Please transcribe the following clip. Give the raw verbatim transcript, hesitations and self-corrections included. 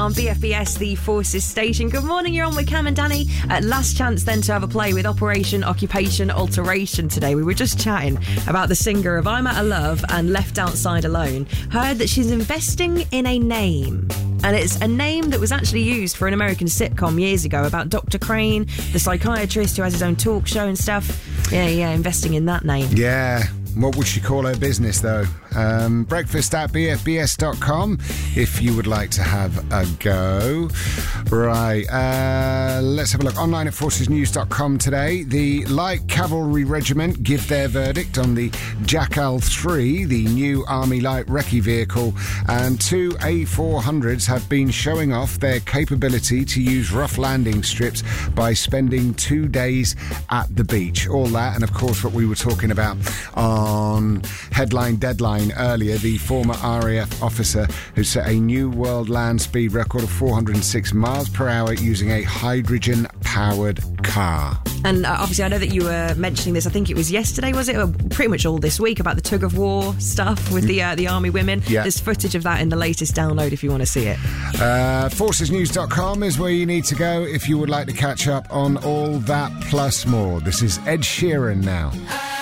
on B F B S, the Forces station. Good morning, you're on with Cam and Danny. Uh, last chance then to have a play with Operation Occupation Alteration today. We were just chatting about the singer of I'm Out of Love and Left Outside Alone. Heard that she's investing in a name. And it's a name that was actually used for an American sitcom years ago about Doctor Crane, the psychiatrist who has his own talk show and stuff. Yeah, yeah, investing in that name. Yeah. What would she call her business, though? Um, breakfast at b f b s dot com if you would like to have a go. Right, uh, let's have a look. Online at forces news dot com today. The Light Cavalry Regiment give their verdict on the Jackal three, the new Army Light Recce vehicle, and two A four hundreds have been showing off their capability to use rough landing strips by spending two days at the beach. All that, and of course what we were talking about on On Headline Deadline earlier, the former R A F officer who set a new world land speed record of four hundred six miles per hour using a hydrogen-powered car. And uh, obviously I know that you were mentioning this, I think it was yesterday, was it? Or pretty much all this week, about the tug of war stuff with the uh, the army women. Yeah. There's footage of that in the latest download if you want to see it. Uh, forces news dot com is where you need to go if you would like to catch up on all that plus more. This is Ed Sheeran now.